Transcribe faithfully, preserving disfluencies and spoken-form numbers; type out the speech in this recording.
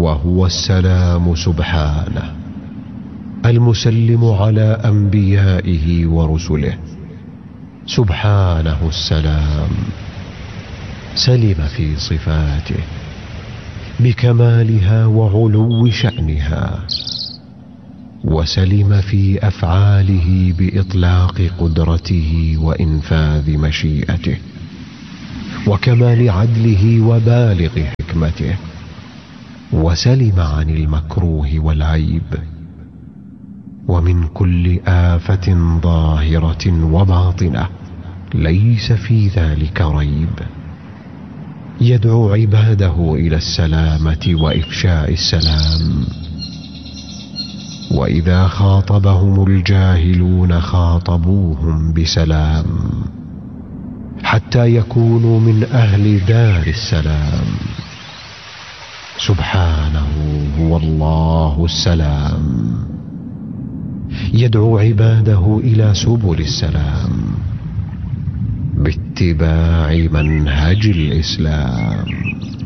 وهو السلام سبحانه، المسلم على أنبيائه ورسله. سبحانه السلام، سلم في صفاته بكمالها وعلو شأنها، وسلم في أفعاله بإطلاق قدرته وإنفاذ مشيئته، وكمال عدله وبالغ حكمته، وسلم عن المكروه والعيب، ومن كل آفة ظاهرة وباطنة، ليس في ذلك ريب. يدعو عباده إلى السلامة وإفشاء السلام، وإذا خاطبهم الجاهلون خاطبوهم بسلام، حتى يكونوا من أهل دار السلام. سبحانه هو الله السلام، يدعو عباده إلى سبل السلام باتباع منهج الإسلام.